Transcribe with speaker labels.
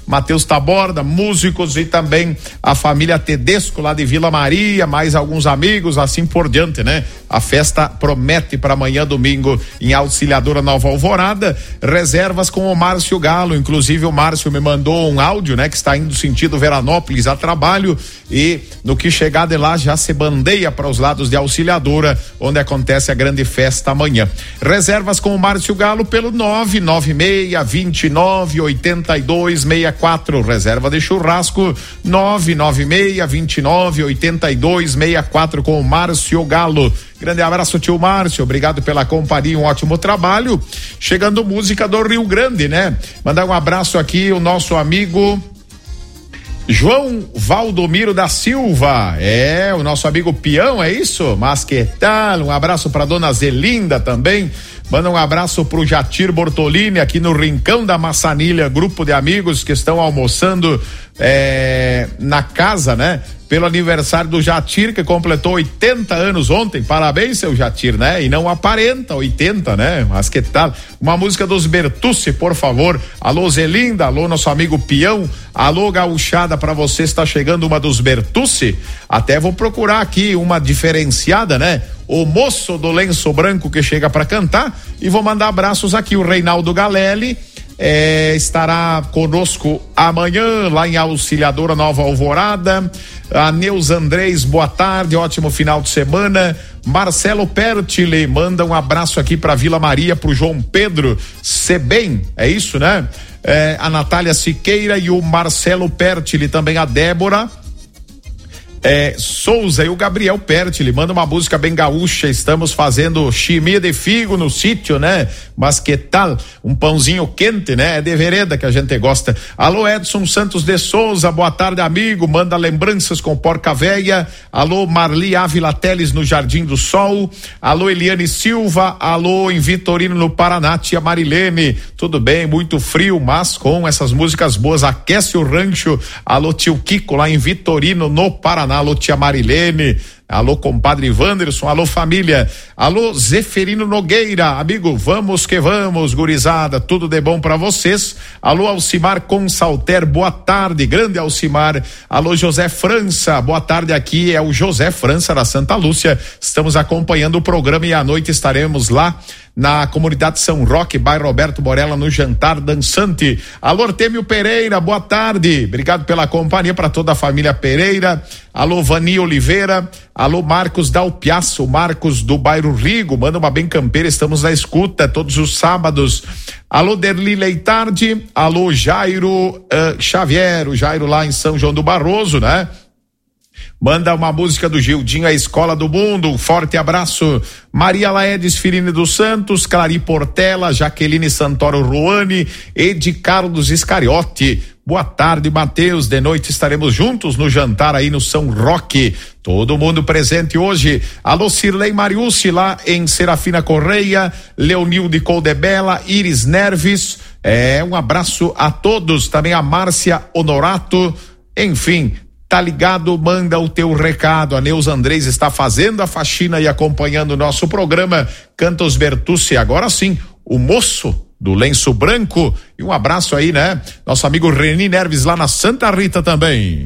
Speaker 1: Matheus Taborda, músicos e também a família Tedesco lá de Vila Maria, mais alguns amigos, assim por diante, né? A festa promete para amanhã, domingo, em Auxiliadora Nova Alvorada. Reservas com o Márcio Galo, inclusive o Márcio me mandou um áudio, né? Que está indo sentido Veranópolis a trabalho, e no que chegar de lá já se bandeia para os lados de Auxiliadora, onde acontece a grande festa amanhã. Reservas com o Márcio Galo pelo 996-29-8264. Reserva de churrasco 996-29-8264 com o Márcio Galo. Grande abraço, tio Márcio, obrigado pela companhia, um ótimo trabalho. Chegando música do Rio Grande, né? Mandar um abraço aqui, o nosso amigo João Valdomiro da Silva, o nosso amigo Peão, é isso? Mas que tal? Um abraço pra dona Zelinda também. Manda um abraço pro Jatir Bortolini aqui no Rincão da Maçanilha, grupo de amigos que estão almoçando na casa, né? Pelo aniversário do Jatir, que completou 80 anos ontem. Parabéns, seu Jatir, né? E não aparenta 80, né? Mas que tal? Uma música dos Bertucci, por favor. Alô, Zelinda, alô, nosso amigo Peão, alô, gauchada, pra você está chegando uma dos Bertucci. Até vou procurar aqui uma diferenciada, né? O moço do lenço branco que chega para cantar, e vou mandar abraços aqui, o Reinaldo Galelli estará conosco amanhã lá em Auxiliadora Nova Alvorada. A Neuza Andrés, boa tarde, ótimo final de semana. Marcelo Pertile manda um abraço aqui para Vila Maria, pro João Pedro Sebem, é isso, né? A Natália Siqueira e o Marcelo Pertile, também a Débora Souza e o Gabriel Pertile, manda uma música bem gaúcha. Estamos fazendo chimia de figo no sítio, né? Mas que tal um pãozinho quente, né? É de vereda que a gente gosta. Alô, Edson Santos de Souza, boa tarde, amigo, manda lembranças com Porca Véia. Alô, Marli Ávila Teles no Jardim do Sol. Alô, Eliane Silva, alô, em Vitorino no Paraná, tia Marilene, tudo bem, muito frio, mas com essas músicas boas aquece o rancho. Alô, tio Kiko lá em Vitorino no Paraná. Alô, tia Marilene, alô, compadre Wanderson, alô, família, alô, Zeferino Nogueira, amigo, vamos que vamos, gurizada, tudo de bom pra vocês. Alô, Alcimar Consalter, boa tarde, grande Alcimar. Alô, José França, boa tarde, aqui é o José França da Santa Lúcia, estamos acompanhando o programa e à noite estaremos lá na comunidade São Roque, bairro Roberto Borella, no jantar dançante. Alô, Artêmio Pereira, boa tarde, obrigado pela companhia, para toda a família Pereira. Alô, Vani Oliveira, alô, Marcos Dalpiaço, Marcos do bairro Rigo, manda uma bem campeira, estamos na escuta todos os sábados. Alô, Derli Leitardi, alô, Jairo Xavier, o Jairo lá em São João do Barroso, né? Manda uma música do Gildinho, a Escola do Mundo, um forte abraço. Maria Laedes Firine dos Santos, Clari Portela, Jaqueline Santoro Ruani, Edi Carlos Iscariote. Boa tarde, Matheus, de noite estaremos juntos no jantar aí no São Roque, todo mundo presente hoje. Alô, Cirlei Mariucci lá em Serafina Correia, Leonilde Coldebella, Iris Nerves, um abraço a todos, também a Márcia Honorato, enfim, tá ligado, manda o teu recado. A Neuza Andrés está fazendo a faxina e acompanhando o nosso programa. Canta os Bertucci, agora sim, o moço do lenço branco. E um abraço aí, né? Nosso amigo Reni Nerves lá na Santa Rita também.